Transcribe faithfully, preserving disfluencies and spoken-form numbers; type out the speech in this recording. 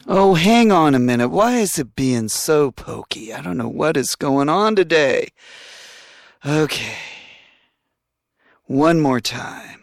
Oh, hang on a minute. Why is it being so pokey? I don't know what is going on today. Okay. One more time.